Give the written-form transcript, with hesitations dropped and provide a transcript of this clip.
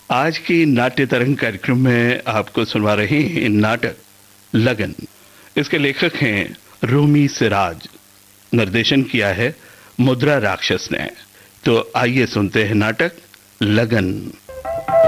आज की नाट्य तरंग कार्यक्रम में आपको सुनवा रहे हैं नाटक लगन। इसके लेखक हैं रूमी सिराज। निर्देशन किया है मुद्रा राक्षस ने। तो आइए सुनते हैं नाटक लगन।